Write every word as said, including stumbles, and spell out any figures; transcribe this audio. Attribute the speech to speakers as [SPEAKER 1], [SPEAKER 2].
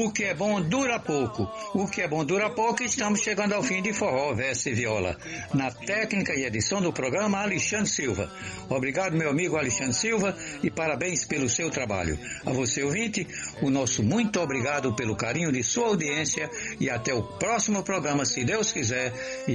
[SPEAKER 1] O que é bom dura pouco. O que é bom dura pouco. Estamos chegando ao fim de Forró, Verso e Viola. Na técnica e edição do programa, Alexandre Silva. Obrigado, meu amigo Alexandre Silva, e parabéns pelo seu trabalho. A você, ouvinte, o nosso muito obrigado pelo carinho de sua audiência e até o próximo programa, se Deus quiser. E